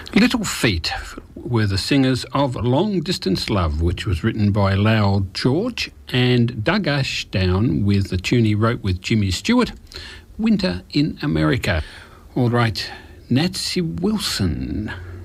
Little Feet were the singers of Long Distance Love, which was written by Loud George, and Doug Ashdown with the tune he wrote with Jimmy Stewart, Winter in America. All right, Nancy Wilson.